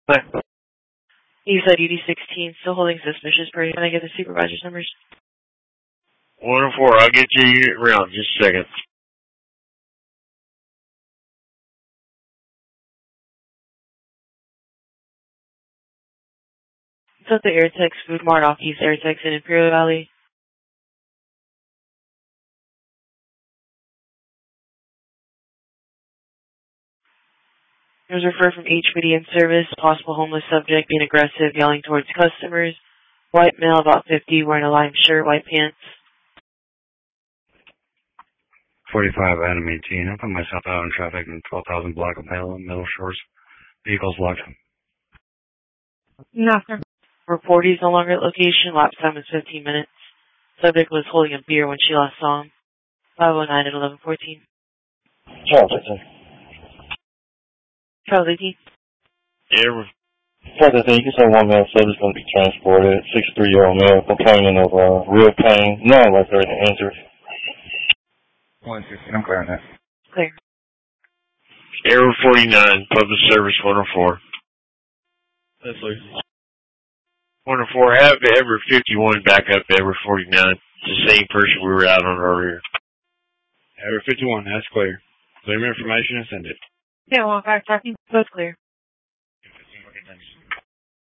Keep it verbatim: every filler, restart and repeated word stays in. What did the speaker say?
But You said U D sixteen, still holding suspicious person. Can I get the supervisor's numbers? one oh four, I'll get your unit around. Just a second. It's at the Airtex Food Mart off East Airtex in Imperial Valley. It was referred from H P D in service. Possible homeless subject being aggressive, yelling towards customers. White male, about fifty, wearing a lime shirt, white pants. forty-five Adam eighteen. I put myself out in traffic in twelve thousand block of Hill and Middle Shores. Vehicles locked. No, sir. Report he's no longer at location. Lapse time is fifteen minutes. Subject was holding a beer when she last saw him. five oh nine at eleven fourteen. Charles eighteen. Charles eighteen. Yeah, we're Charles eighteen, you can say one male subject is going to be transported. sixty-three-year-old male complaining of uh, real pain, non-life-threatening injury. one sixteen, I'm clear on that. Clear. Air forty-nine, public service one oh four. That's Luke. one oh four, have Everett fifty-one back up to Everett forty-nine. It's the same person we were out on earlier. Everett fifty-one, that's clear. Clear information and send it. Yeah, well, fact checking. Both clear.